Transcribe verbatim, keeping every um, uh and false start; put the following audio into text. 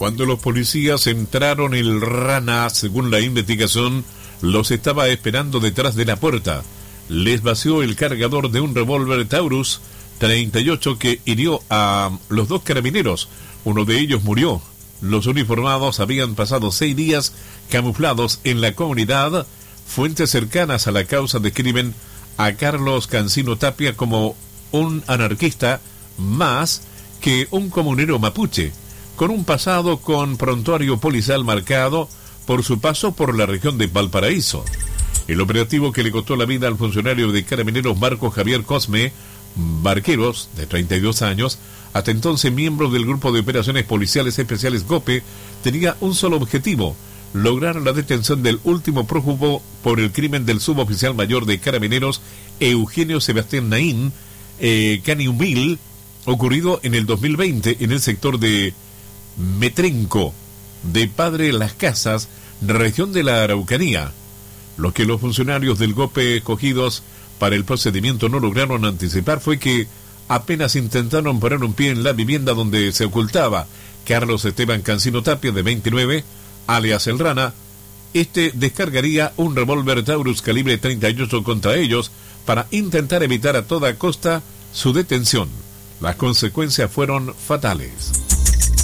Cuando los policías entraron, el Rana, según la investigación, los estaba esperando detrás de la puerta. Les vació el cargador de un revólver Taurus treinta y ocho que hirió a los dos carabineros. Uno de ellos murió. Los uniformados habían pasado seis días camuflados en la comunidad. Fuentes cercanas a la causa describen a Carlos Cancino Tapia como un anarquista más que un comunero mapuche, con un pasado con prontuario policial marcado por su paso por la región de Valparaíso. El operativo que le costó la vida al funcionario de Carabineros Marco Javier Cosme Barqueros, de treinta y dos años, hasta entonces miembro del Grupo de Operaciones Policiales Especiales GOPE, tenía un solo objetivo: lograr la detención del último prófugo por el crimen del suboficial mayor de Carabineros Eugenio Sebastián Naín eh, Caniumil, ocurrido en el dos mil veinte en el sector de Metrenco, de Padre Las Casas, región de la Araucanía. Lo que los funcionarios del GOPE escogidos para el procedimiento no lograron anticipar fue que apenas intentaron poner un pie en la vivienda donde se ocultaba Carlos Esteban Cancino Tapia, de veintinueve, alias El Rana, este descargaría un revólver Taurus calibre treinta y ocho contra ellos para intentar evitar a toda costa su detención. Las consecuencias fueron fatales.